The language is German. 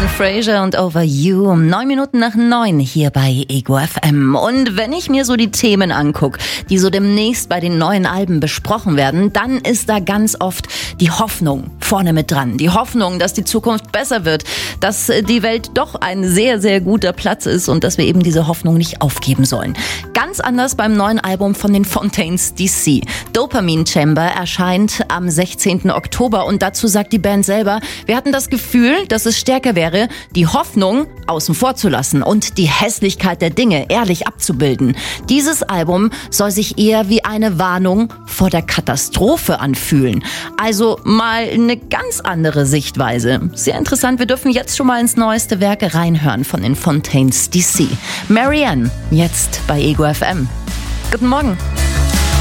Brendan Fraser und Over You um 9:09 hier bei Ego FM. Und wenn ich mir so die Themen angucke, die so demnächst bei den neuen Alben besprochen werden, dann ist da ganz oft die Hoffnung vorne mit dran. Die Hoffnung, dass die Zukunft besser wird, dass die Welt doch ein sehr, sehr guter Platz ist und dass wir eben diese Hoffnung nicht aufgeben sollen. Ganz anders beim neuen Album von den Fontaines DC. Dopamine Chamber erscheint am 16. Oktober und dazu sagt die Band selber, wir hatten das Gefühl, dass es stärker wäre, die Hoffnung außen vor zu lassen und die Hässlichkeit der Dinge ehrlich abzubilden. Dieses Album soll sich eher wie eine Warnung vor der Katastrophe anfühlen. Also mal eine ganz andere Sichtweise. Sehr interessant, wir dürfen jetzt schon mal ins neueste Werk reinhören von den Fontaines DC. Marianne, jetzt bei Ego FM. Guten Morgen.